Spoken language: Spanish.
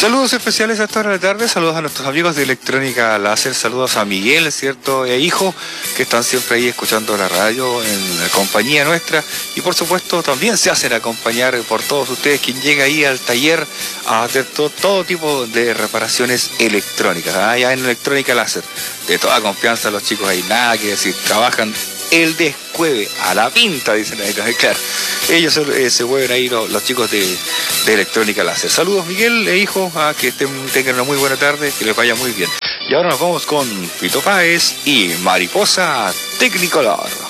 Saludos especiales a esta hora de la tarde, saludos a nuestros amigos de Electrónica Láser, saludos a Miguel, ¿cierto? E hijo, que están siempre ahí escuchando la radio en compañía nuestra, y por supuesto también se hacen acompañar por todos ustedes, quien llega ahí al taller a hacer todo tipo de reparaciones electrónicas, allá en Electrónica Láser, de toda confianza los chicos ahí, nada que decir, trabajan el descueve, a la pinta, dicen ahí, claro. Ellos se mueven ahí los chicos de Electrónica Láser. Saludos Miguel e hijo, que tengan una muy buena tarde, que les vaya muy bien. Y ahora nos vamos con Fito Páez y Mariposa Technicolor.